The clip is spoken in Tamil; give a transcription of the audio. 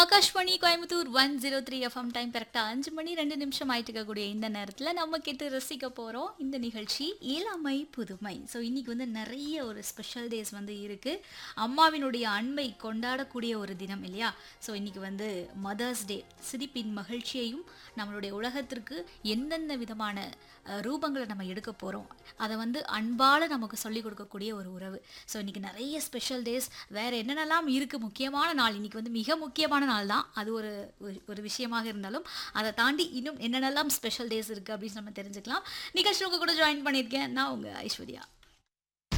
ஆகாஷ்வாணி கோயம்புத்தூர் 103 எஃப்எம் டைம் கரெக்டா 5 மணி 2 நிமிஷம் ஆயிட்டு இருக்கக்கூடிய இந்த நேரத்துல நம்ம கேட்டு ரசிக்க போறோம் இந்த நிகழ்ச்சி இளமை புதுமை. ஸோ இன்னைக்கு வந்து நிறைய ஒரு ஸ்பெஷல் டேஸ் வந்து இருக்கு. அம்மாவினுடைய அன்பை கொண்டாடக்கூடிய ஒரு தினம் இல்லையா? ஸோ இன்னைக்கு வந்து மதர்ஸ் டே. சிரிப்பின் மகிழ்ச்சியையும் நம்மளுடைய உலகத்திற்கு எந்தெந்த விதமான ரூபங்களை நம்ம எடுக்க போறோம், அதை வந்து அன்பால நமக்கு சொல்லிக் கொடுக்கக்கூடிய ஒரு உறவு. ஸோ இன்னைக்கு நிறைய ஸ்பெஷல் டேஸ் வேற என்னென்னலாம் இருக்கு. முக்கியமான நாள் இன்னைக்கு வந்து மிக முக்கியமான நாள் தான். அது ஒரு ஒரு விஷயமாக இருந்தாலும் அதை தாண்டி இன்னும் என்னென்னலாம் ஸ்பெஷல் டேஸ் இருக்கு அப்படின்னு நம்ம தெரிஞ்சுக்கலாம். நிகழ்ச்சி உங்க கூட ஜாயின் பண்ணியிருக்கேன் நான் உங்க ஐஸ்வர்யா.